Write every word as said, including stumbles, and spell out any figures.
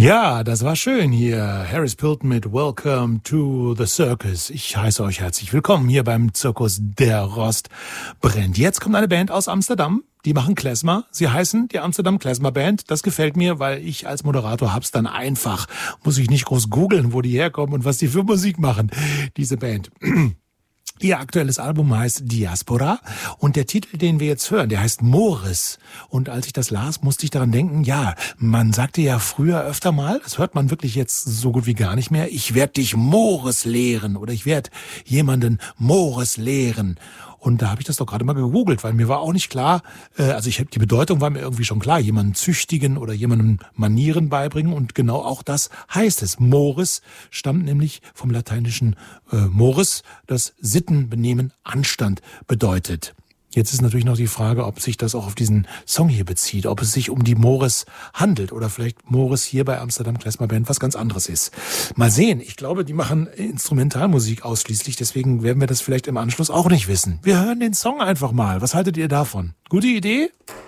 Ja, das war schön hier. Harris Pilton mit Welcome to the Circus. Ich heiße euch herzlich willkommen hier beim Zirkus Der Rost brennt. Jetzt kommt eine Band aus Amsterdam. Die machen Klezmer. Sie heißen die Amsterdam Klezmer Band. Das gefällt mir, weil ich als Moderator hab's dann einfach. Muss ich nicht groß googeln, wo die herkommen und was die für Musik machen, diese Band. Ihr aktuelles Album heißt Diaspora und der Titel, den wir jetzt hören, der heißt Moris. Und als ich das las, musste ich daran denken, ja, man sagte ja früher öfter mal, das hört man wirklich jetzt so gut wie gar nicht mehr, ich werde dich Moris lehren oder ich werde jemanden Moris lehren. Und da habe ich das doch gerade mal gegoogelt, weil mir war auch nicht klar, äh, also ich die Bedeutung war mir irgendwie schon klar, jemanden züchtigen oder jemandem Manieren beibringen und genau auch das heißt es. Moris stammt nämlich vom lateinischen äh, Mores, das Sitten, Benehmen, Anstand bedeutet. Jetzt ist natürlich noch die Frage, ob sich das auch auf diesen Song hier bezieht, ob es sich um die Moris handelt oder vielleicht Moris hier bei Amsterdam Klezmer Band was ganz anderes ist. Mal sehen, ich glaube, die machen Instrumentalmusik ausschließlich, deswegen werden wir das vielleicht im Anschluss auch nicht wissen. Wir hören den Song einfach mal. Was haltet ihr davon? Gute Idee?